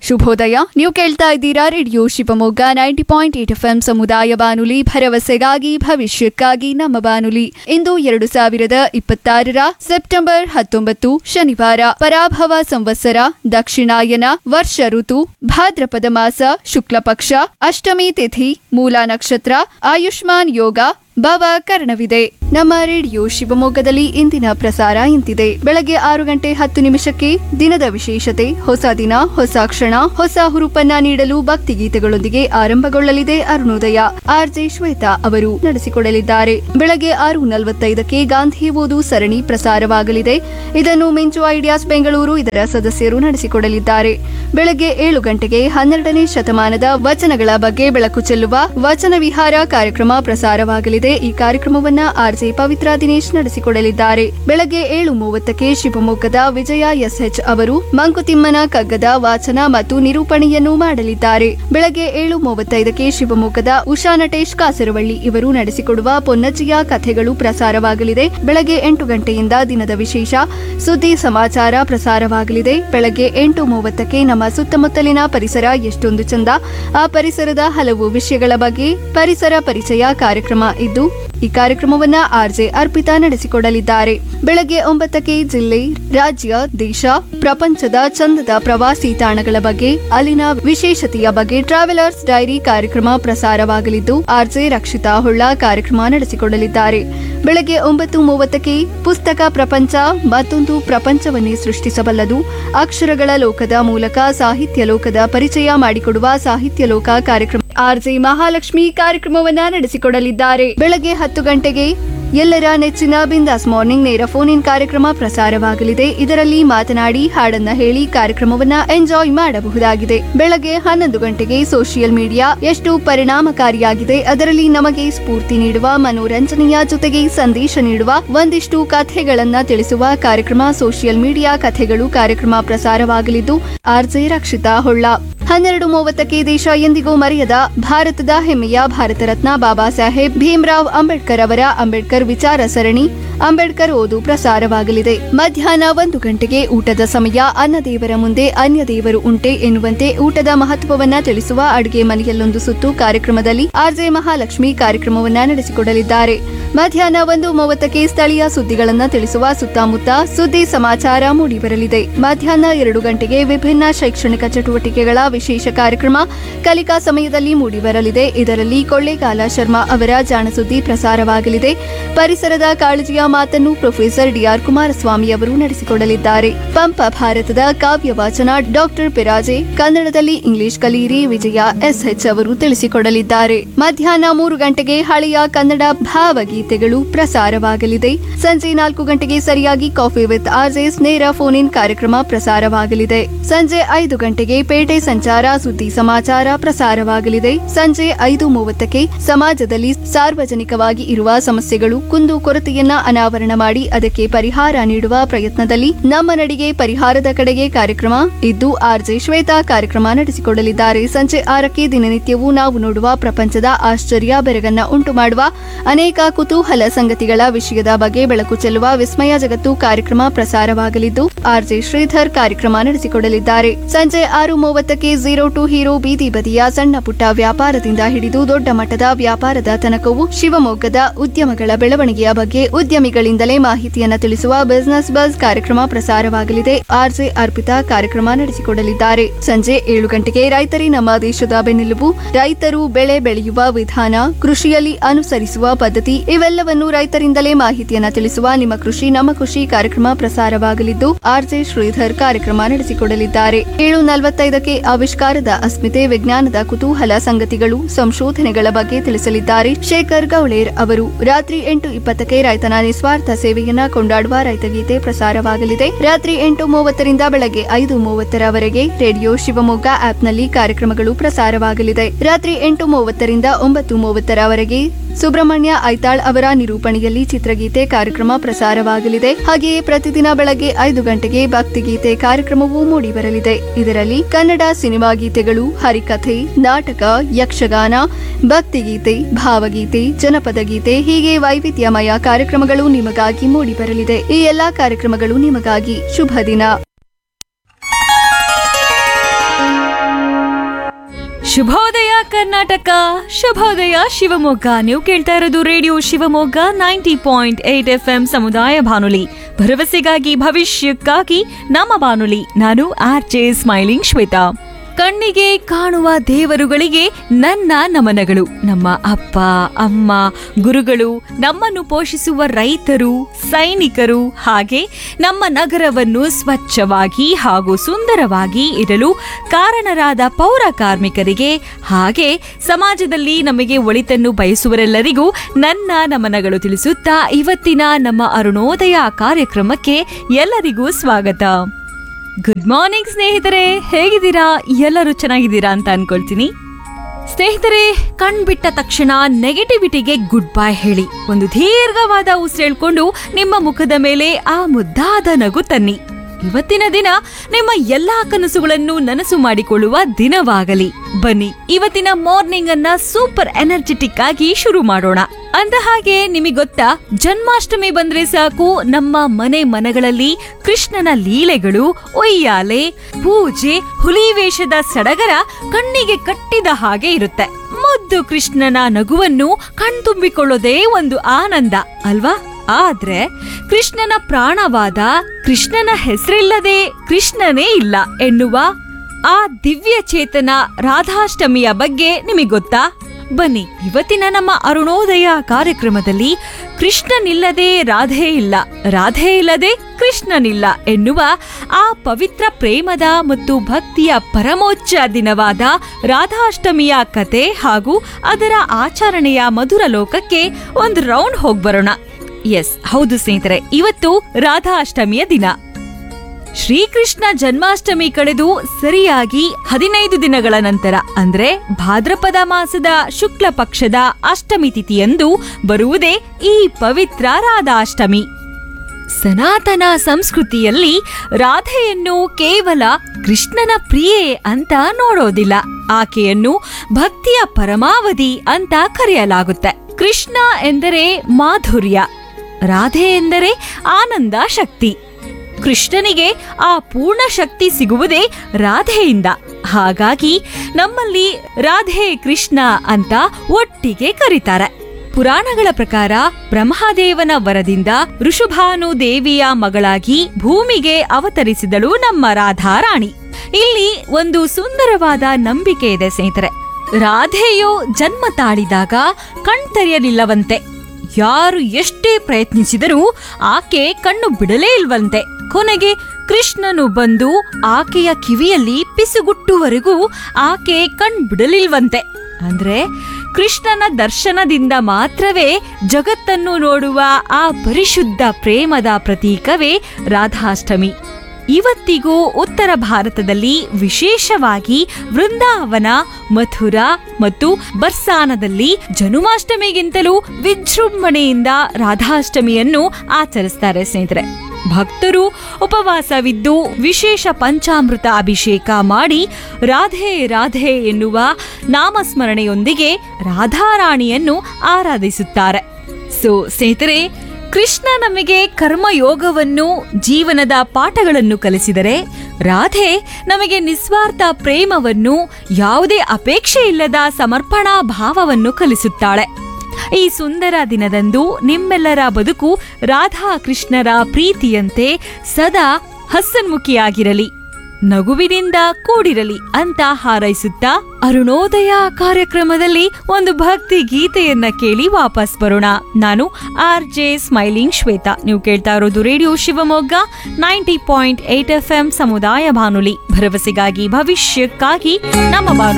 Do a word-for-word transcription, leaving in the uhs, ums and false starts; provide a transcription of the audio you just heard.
ಶುಭೋದಯ. ನೀವು ಕೇಳ್ತಾ ಇದ್ದೀರಾ radio Shivamogga ninety point eight F M ಸಮುದಾಯ ಬಾನುಲಿ, ಭರವಸೆಗಾಗಿ ಭವಿಷ್ಯಕ್ಕಾಗಿ ನಮ್ಮ ಬಾನುಲಿ. ಇಂದು ಎರಡು ಸಾವಿರದ ಇಪ್ಪತ್ತಾರರ ಸೆಪ್ಟೆಂಬರ್ ಹತ್ತೊಂಬತ್ತು ಶನಿವಾರ. ಪರಾಭವ ಸಂವತ್ಸರ, ದಕ್ಷಿಣಾಯನ ವರ್ಷ ಋತು, ಭಾದ್ರಪದ ಮಾಸ, ಶುಕ್ಲ ಪಕ್ಷ, ಅಷ್ಟಮಿ ತಿಥಿ, ಮೂಲ ನಕ್ಷತ್ರ, ಆಯುಷ್ಮಾನ್ ಯೋಗ, ಭವ ಕರ್ಣವಿದೆ. ನಮ್ಮ ರೇಡಿಯೋ ಶಿವಮೊಗ್ಗದಲ್ಲಿ ಇಂದಿನ ಪ್ರಸಾರ ಇಂತಿದೆ. ಬೆಳಗ್ಗೆ ಆರು ಗಂಟೆ ಹತ್ತು ನಿಮಿಷಕ್ಕೆ ದಿನದ ವಿಶೇಷತೆ, ಹೊಸ ದಿನ ಹೊಸ ಕ್ಷಣ, ಹೊಸ ಹುರುಪನ್ನ ನೀಡಲು ಭಕ್ತಿಗೀತೆಗಳೊಂದಿಗೆ ಆರಂಭಗೊಳ್ಳಲಿದೆ ಅರುಣೋದಯ. ಆರ್ ಜೆ ಶ್ವೇತಾ ಅವರು ನಡೆಸಿಕೊಡಲಿದ್ದಾರೆ. ಬೆಳಗ್ಗೆ ಆರು ನಲವತ್ತೈದಕ್ಕೆ ಗಾಂಧಿ ಓದು ಸರಣಿ ಪ್ರಸಾರವಾಗಲಿದೆ. ಇದನ್ನು ಮಿಂಚು ಐಡಿಯಾಸ್ ಬೆಂಗಳೂರು ಇದರ ಸದಸ್ಯರು ನಡೆಸಿಕೊಡಲಿದ್ದಾರೆ. ಬೆಳಗ್ಗೆ ಏಳು ಗಂಟೆಗೆ ಹನ್ನೆರಡನೇ ಶತಮಾನದ ವಚನಗಳ ಬಗ್ಗೆ ಬೆಳಕು ಚೆಲ್ಲುವ ವಚನ ವಿಹಾರ ಕಾರ್ಯಕ್ರಮ ಪ್ರಸಾರವಾಗಲಿದೆ. ಈ ಕಾರ್ಯಕ್ರಮವನ್ನ ಆರ್ ಜೆ ಪವಿತ್ರ ದಿನೇಶ್ ನಡೆಸಿಕೊಡಲಿದ್ದಾರೆ. ಬೆಳಗ್ಗೆ ಏಳು ಮೂವತ್ತಕ್ಕೆ ಶಿವಮೊಗ್ಗದ ವಿಜಯ ಎಸ್ಎಚ್ ಅವರು ಮಂಕುತಿಮ್ಮನ ಕಗ್ಗದ ವಾಚನ ಮತ್ತು ನಿರೂಪಣೆಯನ್ನು ಮಾಡಲಿದ್ದಾರೆ. ಬೆಳಗ್ಗೆ ಏಳು ಮೂವತ್ತೈದಕ್ಕೆ ಶಿವಮೊಗ್ಗದ ಉಷಾ ನಟೇಶ್ ಕಾಸರವಳ್ಳಿ ಇವರು ನಡೆಸಿಕೊಡುವ ಪೊನ್ನಜ್ಜಿಯ ಕಥೆಗಳು ಪ್ರಸಾರವಾಗಲಿದೆ. ಬೆಳಗ್ಗೆ ಎಂಟು ಗಂಟೆಯಿಂದ ದಿನದ ವಿಶೇಷ ಸುದ್ದಿ ಸಮಾಚಾರ ಪ್ರಸಾರವಾಗಲಿದೆ. ಬೆಳಗ್ಗೆ ಎಂಟು ಮೂವತ್ತಕ್ಕೆ ನಮ್ಮ ಸುತ್ತಮುತ್ತಲಿನ ಪರಿಸರ ಎಷ್ಟೊಂದು ಚಂದ, ಆ ಪರಿಸರದ ಹಲವು ವಿಷಯಗಳ ಬಗ್ಗೆ ಪರಿಸರ ಪರಿಚಯ ಕಾರ್ಯಕ್ರಮ ಇದ್ದು ಈ ಕಾರ್ಯಕ್ರಮವನ್ನ ಆರ್ಜೆ ಅರ್ಪಿತಾ ನಡೆಸಿಕೊಡಲಿದ್ದಾರೆ. ಬೆಳಗ್ಗೆ ಒಂಬತ್ತಕ್ಕೆ ಜಿಲ್ಲೆ, ರಾಜ್ಯ, ದೇಶ, ಪ್ರಪಂಚದ ಚಂದದ ಪ್ರವಾಸಿ ತಾಣಗಳ ಬಗ್ಗೆ, ಅಲ್ಲಿನ ವಿಶೇಷತೆಯ ಬಗ್ಗೆ ಟ್ರಾವೆಲರ್ಸ್ ಡೈರಿ ಕಾರ್ಯಕ್ರಮ ಪ್ರಸಾರವಾಗಲಿದ್ದು ಆರ್ಜೆ ರಕ್ಷಿತಾ ಹೊಳ್ಳ ಕಾರ್ಯಕ್ರಮ ನಡೆಸಿಕೊಡಲಿದ್ದಾರೆ. ಬೆಳಗ್ಗೆ ಒಂಬತ್ತು ಮೂವತ್ತಕ್ಕೆ ಪುಸ್ತಕ ಪ್ರಪಂಚ, ಮತ್ತೊಂದು ಪ್ರಪಂಚವನ್ನೇ ಸೃಷ್ಟಿಸಬಲ್ಲದು, ಅಕ್ಷರಗಳ ಲೋಕದ ಮೂಲಕ ಸಾಹಿತ್ಯ ಲೋಕದ ಪರಿಚಯ ಮಾಡಿಕೊಡುವ ಸಾಹಿತ್ಯ ಲೋಕ ಕಾರ್ಯಕ್ರಮ ಆರ್ಜೆ ಮಹಾಲಕ್ಷ್ಮಿ ಕಾರ್ಯಕ್ರಮವನ್ನ ನಡೆಸಿಕೊಡಲಿದ್ದಾರೆ. ಬೆಳಗ್ಗೆ ಹತ್ತು ಗಂಟೆಗೆ ಎಲ್ಲರ ನೆಚ್ಚಿನ ಬಿಂದಾಸ್ ಮಾರ್ನಿಂಗ್ ನೇರ ಫೋನ್ ಇನ್ ಕಾರ್ಯಕ್ರಮ ಪ್ರಸಾರವಾಗಲಿದೆ. ಇದರಲ್ಲಿ ಮಾತನಾಡಿ ಹಾಡನ್ನ ಹೇಳಿ ಕಾರ್ಯಕ್ರಮವನ್ನ ಎಂಜಾಯ್ ಮಾಡಬಹುದಾಗಿದೆ. ಬೆಳಗ್ಗೆ ಹನ್ನೊಂದು ಗಂಟೆಗೆ ಸೋಷಿಯಲ್ ಮೀಡಿಯಾ ಎಷ್ಟು ಪರಿಣಾಮಕಾರಿಯಾಗಿದೆ, ಅದರಲ್ಲಿ ನಮಗೆ ಸ್ಫೂರ್ತಿ ನೀಡುವ, ಮನೋರಂಜನೆಯ ಜೊತೆಗೆ ಸಂದೇಶ ನೀಡುವ ಒಂದಿಷ್ಟು ಕಥೆಗಳನ್ನ ತಿಳಿಸುವ ಕಾರ್ಯಕ್ರಮ ಸೋಷಿಯಲ್ ಮೀಡಿಯಾ ಕಥೆಗಳು ಕಾರ್ಯಕ್ರಮ ಪ್ರಸಾರವಾಗಲಿದ್ದು ಆರ್ಜೆ ರಕ್ಷಿತಾ ಹೊಳ್ಳ. ಹನ್ನೆರಡು ಮೂವತ್ತಕ್ಕೆ ದೇಶ ಎಂದಿಗೂ ಮರೆಯದ ಭಾರತದ ಹೆಮ್ಮೆಯ ಭಾರತ ರತ್ನ ಬಾಬಾ ಸಾಹೇಬ್ ಭೀಮ್ರಾವ್ ಅಂಬೇಡ್ಕರ್ ಅವರ ಅಂಬೇಡ್ಕರ್ ವಿಚಾರ ಸರಣಿ ಅಂಬೇಡ್ಕರ್ ಓದು ಪ್ರಸಾರವಾಗಲಿದೆ. ಮಧ್ಯಾಹ್ನ ಒಂದು ಗಂಟೆಗೆ ಊಟದ ಸಮಯ, ಅನ್ನದೇವರ ಮುಂದೆ ಅನ್ಯ ದೇವರು ಉಂಟೆ ಎನ್ನುವಂತೆ ಊಟದ ಮಹತ್ವವನ್ನ ತಿಳಿಸುವ ಅಡುಗೆ ಮನೆಯಲ್ಲೊಂದು ಸುತ್ತು ಕಾರ್ಯಕ್ರಮದಲ್ಲಿ ಆರ್ಜೆ ಮಹಾಲಕ್ಷ್ಮಿ ಕಾರ್ಯಕ್ರಮವನ್ನ ನಡೆಸಿಕೊಡಲಿದ್ದಾರೆ. ಮಧ್ಯಾಹ್ನ ಒಂದು ಮೂವತ್ತಕ್ಕೆ ಸ್ಥಳೀಯ ಸುದ್ದಿಗಳನ್ನ ತಿಳಿಸುವ ಸುತ್ತಮುತ್ತ ಸುದ್ದಿ ಸಮಾಚಾರ ಮೂಡಿಬರಲಿದೆ. ಮಧ್ಯಾಹ್ನ ಎರಡು ಗಂಟೆಗೆ ವಿಭಿನ್ನ ಶೈಕ್ಷಣಿಕ ಚಟುವಟಿಕೆಗಳ ವಿಶೇಷ ಕಾರ್ಯಕ್ರಮ ಕಲಿಕಾ ಸಮಯದಲ್ಲಿ ಮೂಡಿಬರಲಿದೆ. ಇದರಲ್ಲಿ ಕೊಳ್ಳೇಗಾಲ ಶರ್ಮಾ ಅವರ ಜಾಣಸುದ್ದಿ ಪ್ರಸಾರವಾಗಲಿದೆ. ಪರಿಸರದ ಕಾಳಜಿಯ ಮಾತನ್ನು ಪ್ರೊಫೆಸರ್ ಡಿಆರ್ ಕುಮಾರಸ್ವಾಮಿ ಅವರು ನಡೆಸಿಕೊಡಲಿದ್ದಾರೆ. ಪಂಪ ಭಾರತದ ಕಾವ್ಯ ವಾಚನ ಡಾಕ್ಟರ್ ಪಿರಾಜೆ, ಕನ್ನಡದಲ್ಲಿ ಇಂಗ್ಲಿಷ್ ಕಲಿಯಿರಿ ವಿಜಯ ಎಸ್ಎಚ್ ಅವರು ತಿಳಿಸಿಕೊಡಲಿದ್ದಾರೆ. ಮಧ್ಯಾಹ್ನ ಮೂರು ಗಂಟೆಗೆ ಹಳೆಯ ಕನ್ನಡ ಭಾವಗೀತೆಗಳು ಪ್ರಸಾರವಾಗಲಿದೆ. ಸಂಜೆ ನಾಲ್ಕು ಗಂಟೆಗೆ ಸರಿಯಾಗಿ ಕಾಫಿ ವಿತ್ ಆರ್ಜೆಸ್ ನೇರ ಫೋನ್ ಇನ್ ಕಾರ್ಯಕ್ರಮ ಪ್ರಸಾರವಾಗಲಿದೆ. ಸಂಜೆ ಐದು ಗಂಟೆಗೆ ಪೇಟೆ ಸಂಚಾರ ಸುದ್ದಿ ಸಮಾಚಾರ ಪ್ರಸಾರವಾಗಲಿದೆ. ಸಂಜೆ ಐದು ಮೂವತ್ತಕ್ಕೆ ಸಮಾಜದಲ್ಲಿ ಸಾರ್ವಜನಿಕವಾಗಿ ಇರುವ ಸಮಸ್ಯೆಗಳು, ಕುಂದು ಕೊರತೆಯನ್ನ ಅನಾವರಣ ಮಾಡಿ ಅದಕ್ಕೆ ಪರಿಹಾರ ನೀಡುವ ಪ್ರಯತ್ನದಲ್ಲಿ ನಮ್ಮ ನಡಿಗೆ ಪರಿಹಾರದ ಕಡೆಗೆ ಕಾರ್ಯಕ್ರಮ ಇದ್ದು ಆರ್ಜೆ ಶ್ವೇತಾ ಕಾರ್ಯಕ್ರಮ ನಡೆಸಿಕೊಡಲಿದ್ದಾರೆ. ಸಂಜೆ ಆರಕ್ಕೆ ದಿನನಿತ್ಯವೂ ನಾವು ನೋಡುವ ಪ್ರಪಂಚದ ಆಶ್ಚರ್ಯ ಬೆರಗನ್ನ ಉಂಟು ಮಾಡುವ ಅನೇಕ ಕುತೂಹಲ ಸಂಗತಿಗಳ ವಿಷಯದ ಬಗ್ಗೆ ಬೆಳಕು ಚೆಲ್ಲುವ ವಿಸ್ಮಯ ಜಗತ್ತು ಕಾರ್ಯಕ್ರಮ ಪ್ರಸಾರವಾಗಲಿದ್ದು ಆರ್ಜೆ ಶ್ರೀಧರ್ ಕಾರ್ಯಕ್ರಮ ನಡೆಸಿಕೊಡಲಿದ್ದಾರೆ. ಸಂಜೆ ಆರು ಮೂವತ್ತಕ್ಕೆ ಝೀರೋ ಟು ಹೀರೋ ಬೀದಿ ಬದಿಯ ಸಣ್ಣ ಪುಟ್ಟ ವ್ಯಾಪಾರದಿಂದ ಹಿಡಿದು ದೊಡ್ಡ ಮಟ್ಟದ ವ್ಯಾಪಾರದ ತನಕವೂ ಶಿವಮೊಗ್ಗದ ಉದ್ಯಮಗಳ ಬೆಳವಣಿಗೆಯ ಬಗ್ಗೆ ಉದ್ಯಮಿಗಳಿಂದಲೇ ಮಾಹಿತಿಯನ್ನು ತಿಳಿಸುವ ಬಿಸಿನೆಸ್ ಬಸ್ ಕಾರ್ಯಕ್ರಮ ಪ್ರಸಾರವಾಗಲಿದೆ. ಆರ್ಜೆ ಅರ್ಪಿತಾ ಕಾರ್ಯಕ್ರಮ ನಡೆಸಿಕೊಡಲಿದ್ದಾರೆ. ಸಂಜೆ ಏಳು ಗಂಟೆಗೆ ರೈತರೇ ನಮ್ಮ ದೇಶದ ಬೆನ್ನೆಲುಬು, ರೈತರು ಬೆಳೆ ಬೆಳೆಯುವ ವಿಧಾನ, ಕೃಷಿಯಲ್ಲಿ ಅನುಸರಿಸುವ ಪದ್ಧತಿ ಇವೆಲ್ಲವನ್ನು ರೈತರಿಂದಲೇ ಮಾಹಿತಿಯನ್ನು ತಿಳಿಸುವ ನಿಮ್ಮ ಕೃಷಿ ನಮ್ಮ ಖುಷಿ ಕಾರ್ಯಕ್ರಮ ಪ್ರಸಾರವಾಗಲಿದ್ದು ಆರ್ಜೆ ಶ್ರೀಧರ್ ಕಾರ್ಯಕ್ರಮ ನಡೆಸಿಕೊಡಲಿದ್ದಾರೆ. ಏಳು ನಲವತ್ತೈದಕ್ಕೆ ಆವಿಷ್ಕಾರದ ಅಸ್ಮಿತೆ, ವಿಜ್ಞಾನದ ಕುತೂಹಲ ಸಂಗತಿಗಳು, ಸಂಶೋಧನೆಗಳ ಬಗ್ಗೆ ತಿಳಿಸಲಿದ್ದಾರೆ ಶೇಖರ್ ಗೌಳೇರ್ ಅವರು. ರಾತ್ರಿ ಎಂಟು ಇಪ್ಪತ್ತಕ್ಕೆ ರೈತನ ನಿಸ್ವಾರ್ಥ ಸೇವೆಯನ್ನ ಕೊಂಡಾಡುವ ರೈತಗೀತೆ ಪ್ರಸಾರವಾಗಲಿದೆ. ರಾತ್ರಿ ಎಂಟು ಮೂವತ್ತರಿಂದ ಬೆಳಗ್ಗೆ ಐದು ಮೂವತ್ತರವರೆಗೆ ರೇಡಿಯೋ ಶಿವಮೊಗ್ಗ ಆಪ್ನಲ್ಲಿ ಕಾರ್ಯಕ್ರಮಗಳು ಪ್ರಸಾರವಾಗಲಿದೆ. ರಾತ್ರಿ ಎಂಟು ಮೂವತ್ತರಿಂದ ಒಂಬತ್ತು ಮೂವತ್ತರವರೆಗೆ ಸುಬ್ರಹ್ಮಣ್ಯ ಐತಾಳ್ ಅವರ ನಿರೂಪಣೆಯಲ್ಲಿ ಚಿತ್ರಗೀತೆ ಕಾರ್ಯಕ್ರಮ ಪ್ರಸಾರವಾಗಲಿದೆ. ಹಾಗೆಯೇ ಪ್ರತಿದಿನ ಬೆಳಗ್ಗೆ ಐದು ಗಂಟೆಗೆ ಭಕ್ತಿಗೀತೆ ಕಾರ್ಯಕ್ರಮವೂ ಮೂಡಿಬರಲಿದೆ. ಇದರಲ್ಲಿ ಕನ್ನಡ ಸಿನಿಮಾ ಗೀತೆಗಳು, ಹರಿಕಥೆ, ನಾಟಕ, ಯಕ್ಷಗಾನ, ಭಕ್ತಿಗೀತೆ, ಭಾವಗೀತೆ, ಜನಪದ ಗೀತೆ ಹೀಗೆ ವೈವಿಧ್ಯಮಯ ಕಾರ್ಯಕ್ರಮಗಳು ನಿಮಗಾಗಿ ಮೂಡಿಬರಲಿದೆ. ಈ ಎಲ್ಲಾ ಕಾರ್ಯಕ್ರಮಗಳು ನಿಮಗಾಗಿ. ಶುಭ ದಿನ. ಶುಭೋದಯ ಕರ್ನಾಟಕ, ಶುಭೋದಯ ಶಿವಮೊಗ್ಗ. ನೀವು ಕೇಳ್ತಾ ಇರೋದು radio Shivamogga ninety point eight F M ಸಮುದಾಯ ಬಾನುಲಿ, ಭರವಸೆಗಾಗಿ ಭವಿಷ್ಯಕ್ಕಾಗಿ ನಮ್ಮ ಬಾನುಲಿ. ನಾನು ಆರ್ ಜೆ ಸ್ಮೈಲಿಂಗ್ ಶ್ವೇತಾ. ಕಣ್ಣಿಗೆ ಕಾಣುವ ದೇವರುಗಳಿಗೆ ನನ್ನ ನಮನಗಳು. ನಮ್ಮ ಅಪ್ಪ ಅಮ್ಮ, ಗುರುಗಳು, ನಮ್ಮನ್ನು ಪೋಷಿಸುವ ರೈತರು, ಸೈನಿಕರು, ಹಾಗೆ ನಮ್ಮ ನಗರವನ್ನು ಸ್ವಚ್ಛವಾಗಿ ಹಾಗೂ ಸುಂದರವಾಗಿ ಇರಲು ಕಾರಣರಾದ ಪೌರ ಕಾರ್ಮಿಕರಿಗೆ, ಹಾಗೆ ಸಮಾಜದಲ್ಲಿ ನಮಗೆ ಒಳಿತನ್ನು ಬಯಸುವರೆಲ್ಲರಿಗೂ ನನ್ನ ನಮನಗಳು ತಿಳಿಸುತ್ತಾ ಇವತ್ತಿನ ನಮ್ಮ ಅರುಣೋದಯ ಕಾರ್ಯಕ್ರಮಕ್ಕೆ ಎಲ್ಲರಿಗೂ ಸ್ವಾಗತ. ಗುಡ್ ಮಾರ್ನಿಂಗ್ ಸ್ನೇಹಿತರೆ, ಹೇಗಿದ್ದೀರಾ? ಎಲ್ಲರೂ ಚೆನ್ನಾಗಿದ್ದೀರಾ ಅಂತ ಅನ್ಕೊಳ್ತೀನಿ. ಸ್ನೇಹಿತರೆ, ಕಣ್ಬಿಟ್ಟ ತಕ್ಷಣ ನೆಗೆಟಿವಿಟಿಗೆ ಗುಡ್ ಬೈ ಹೇಳಿ ಒಂದು ದೀರ್ಘವಾದ ಉಸಿರೆಳ್ಕೊಂಡು ನಿಮ್ಮ ಮುಖದ ಮೇಲೆ ಆ ಮುದ್ದಾದ ನಗು ತನ್ನಿ. ಇವತ್ತಿನ ದಿನ ನಿಮ್ಮ ಎಲ್ಲಾ ಕನಸುಗಳನ್ನು ನನಸು ಮಾಡಿಕೊಳ್ಳುವ ದಿನವಾಗಲಿ. ಬನ್ನಿ ಇವತ್ತಿನ ಮಾರ್ನಿಂಗ್ ಅನ್ನ ಸೂಪರ್ ಎನರ್ಜೆಟಿಕ್ ಆಗಿ ಶುರು ಮಾಡೋಣ. ಅಂದ ಹಾಗೆ ನಿಮಗೆ ಗೊತ್ತಾ, ಜನ್ಮಾಷ್ಟಮಿ ಬಂದ್ರೆ ಸಾಕು ನಮ್ಮ ಮನೆ ಮನಗಳಲ್ಲಿ ಕೃಷ್ಣನ ಲೀಲೆಗಳು, ಒಯ್ಯಾಲೆ, ಪೂಜೆ, ಹುಲಿ ವೇಷದ ಸಡಗರ ಕಣ್ಣಿಗೆ ಕಟ್ಟಿದ ಹಾಗೆ ಇರುತ್ತೆ. ಮುದ್ದು ಕೃಷ್ಣನ ನಗುವನ್ನು ಕಣ್ತುಂಬಿಕೊಳ್ಳೋದೇ ಒಂದು ಆನಂದ ಅಲ್ವಾ? ಆದ್ರೆ ಕೃಷ್ಣನ ಪ್ರಾಣವಾದ, ಕೃಷ್ಣನ ಹೆಸರಿಲ್ಲದೆ ಕೃಷ್ಣನೇ ಇಲ್ಲ ಎನ್ನುವ ಆ ದಿವ್ಯ ಚೇತನ ರಾಧಾಷ್ಟಮಿಯ ಬಗ್ಗೆ ನಿಮಗೆ ಗೊತ್ತಾ? ಬನ್ನಿ ಇವತ್ತಿನ ನಮ್ಮ ಅರುಣೋದಯ ಕಾರ್ಯಕ್ರಮದಲ್ಲಿ ಕೃಷ್ಣನಿಲ್ಲದೆ ರಾಧೆ ಇಲ್ಲ, ರಾಧೆ ಇಲ್ಲದೆ ಕೃಷ್ಣನಿಲ್ಲ ಎನ್ನುವ ಆ ಪವಿತ್ರ ಪ್ರೇಮದ ಮತ್ತು ಭಕ್ತಿಯ ಪರಮೋಚ್ಚ ದಿನವಾದ ರಾಧಾಷ್ಟಮಿಯ ಕತೆ ಹಾಗೂ ಅದರ ಆಚರಣೆಯ ಮಧುರ ಲೋಕಕ್ಕೆ ಒಂದು ರೌಂಡ್ ಹೋಗ್ಬರೋಣ. ಎಸ್, ಹೌದು ಸ್ನೇಹಿತರೆ, ಇವತ್ತು ರಾಧಾ ಅಷ್ಟಮಿಯ ದಿನ. ಶ್ರೀಕೃಷ್ಣ ಜನ್ಮಾಷ್ಟಮಿ ಕಳೆದು ಸರಿಯಾಗಿ ಹದಿನೈದು ದಿನಗಳ ನಂತರ, ಅಂದ್ರೆ ಭಾದ್ರಪದ ಮಾಸದ ಶುಕ್ಲ ಪಕ್ಷದ ಅಷ್ಟಮಿ ತಿಥಿಯಂದು ಬರುವುದೇ ಈ ಪವಿತ್ರ ರಾಧಾಷ್ಟಮಿ. ಸನಾತನ ಸಂಸ್ಕೃತಿಯಲ್ಲಿ ರಾಧೆಯನ್ನು ಕೇವಲ ಕೃಷ್ಣನ ಪ್ರಿಯೆ ಅಂತ ನೋಡೋದಿಲ್ಲ, ಆಕೆಯನ್ನು ಭಕ್ತಿಯ ಪರಮಾವಧಿ ಅಂತ ಕರೆಯಲಾಗುತ್ತೆ. ಕೃಷ್ಣ ಎಂದರೆ ಮಾಧುರ್ಯ, ರಾಧೆ ಎಂದರೆ ಆನಂದ ಶಕ್ತಿ. ಕೃಷ್ಣನಿಗೆ ಆ ಪೂರ್ಣ ಶಕ್ತಿ ಸಿಗುವುದೇ ರಾಧೆಯಿಂದ. ಹಾಗಾಗಿ ನಮ್ಮಲ್ಲಿ ರಾಧೆ ಕೃಷ್ಣ ಅಂತ ಒಟ್ಟಿಗೆ ಕರೀತಾರೆ. ಪುರಾಣಗಳ ಪ್ರಕಾರ ಬ್ರಹ್ಮದೇವನ ವರದಿಂದ ಋಷಭಾನು ದೇವಿಯ ಮಗಳಾಗಿ ಭೂಮಿಗೆ ಅವತರಿಸಿದಳು ನಮ್ಮ ರಾಧಾರಾಣಿ. ಇಲ್ಲಿ ಒಂದು ಸುಂದರವಾದ ನಂಬಿಕೆ ಇದೆ ಸ್ನೇಹಿತರೆ. ರಾಧೆಯು ಜನ್ಮ ತಾಳಿದಾಗ ಕಣ್ತೆರೆಯಲಿಲ್ಲವಂತೆ. ಯಾರು ಎಷ್ಟೇ ಪ್ರಯತ್ನಿಸಿದರೂ ಆಕೆ ಕಣ್ಣು ಬಿಡಲೇ ಇಲ್ವಂತೆ. ಕೊನೆಗೆ ಕೃಷ್ಣನು ಬಂದು ಆಕೆಯ ಕಿವಿಯಲ್ಲಿ ಪಿಸುಗುಟ್ಟುವರೆಗೂ ಆಕೆ ಕಣ್ ಬಿಡಲಿಲ್ವಂತೆ. ಅಂದ್ರೆ ಕೃಷ್ಣನ ದರ್ಶನದಿಂದ ಮಾತ್ರವೇ ಜಗತ್ತನ್ನು ನೋಡುವ ಆ ಪರಿಶುದ್ಧ ಪ್ರೇಮದ ಪ್ರತೀಕವೇ ರಾಧಾಷ್ಟಮಿ. ಇವತ್ತಿಗೂ ಉತ್ತರ ಭಾರತದಲ್ಲಿ, ವಿಶೇಷವಾಗಿ ವೃಂದಾವನ, ಮಥುರಾ ಮತ್ತು ಬರ್ಸಾನದಲ್ಲಿ ಜನ್ಮಾಷ್ಟಮಿಗಿಂತಲೂ ವಿಜೃಂಭಣೆಯಿಂದ ರಾಧಾಷ್ಟಮಿಯನ್ನು ಆಚರಿಸ್ತಾರೆ ಸ್ನೇಹಿತರೆ. ಭಕ್ತರು ಉಪವಾಸವಿದ್ದು ವಿಶೇಷ ಪಂಚಾಮೃತ ಅಭಿಷೇಕ ಮಾಡಿ ರಾಧೆ ರಾಧೆ ಎನ್ನುವ ನಾಮಸ್ಮರಣೆಯೊಂದಿಗೆ ರಾಧಾರಾಣಿಯನ್ನು ಆರಾಧಿಸುತ್ತಾರೆ. ಸೊ ಸ್ನೇಹಿತರೆ, ಕೃಷ್ಣ ನಮಗೆ ಕರ್ಮಯೋಗವನ್ನು, ಜೀವನದ ಪಾಠಗಳನ್ನು ಕಲಿಸಿದರೆ, ರಾಧೆ ನಮಗೆ ನಿಸ್ವಾರ್ಥ ಪ್ರೇಮವನ್ನು, ಯಾವುದೇ ಅಪೇಕ್ಷೆ ಇಲ್ಲದ ಸಮರ್ಪಣಾ ಭಾವವನ್ನು ಕಲಿಸುತ್ತಾಳೆ. ಈ ಸುಂದರ ದಿನದಂದು ನಿಮ್ಮೆಲ್ಲರ ಬದುಕು ರಾಧಾ ಕೃಷ್ಣರ ಪ್ರೀತಿಯಂತೆ ಸದಾ ಹಸನ್ಮುಖಿಯಾಗಿರಲಿ, ನಗುವಿನಿಂದ ಕೂಡಿರಲಿ ಅಂತ ಹಾರೈಸುತ್ತಾ ಅರುಣೋದಯ ಕಾರ್ಯಕ್ರಮದಲ್ಲಿ ಒಂದು ಭಕ್ತಿ ಗೀತೆಯನ್ನ ಕೇಳಿ ವಾಪಸ್ ಬರೋಣ. ನಾನು ಆರ್ ಜೆ ಸ್ಮೈಲಿಂಗ್ ಶ್ವೇತಾ. ನೀವು ಕೇಳ್ತಾ ಇರೋದು radio Shivamogga ninety point eight F M ಸಮುದಾಯ ಬಾನುಲಿ, ಭರವಸೆಗಾಗಿ ಭವಿಷ್ಯಕ್ಕಾಗಿ ನಮ್ಮ ಬಾನುಲಿ.